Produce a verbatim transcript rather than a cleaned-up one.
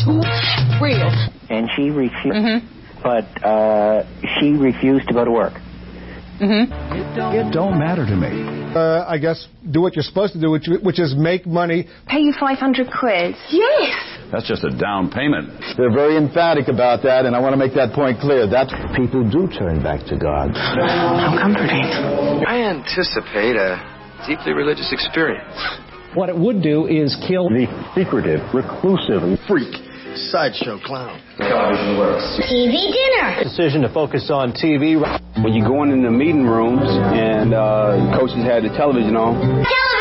too real. And she refused, Mm-hmm. but uh, she refused to go to work. Mm-hmm. It don't matter to me. Uh, I guess do what you're supposed to do, which, which is make money. Pay you five hundred quid. Yes. That's just a down payment. They're very emphatic about that, and I want to make that point clear. That people do turn back to God. How comforting. I anticipate a deeply religious experience. What it would do is kill the secretive, reclusive, freak, sideshow clown. Television works. T V dinner. Decision to focus on T V. When you go in the meeting rooms and uh, coaches had the television on. Television.